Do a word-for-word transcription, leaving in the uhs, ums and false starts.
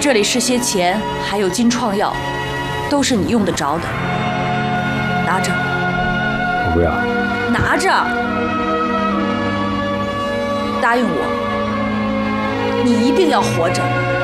这里是些钱，还有金创药，都是你用得着的。拿着。 我不要。 拿着。答应我，你一定要活着。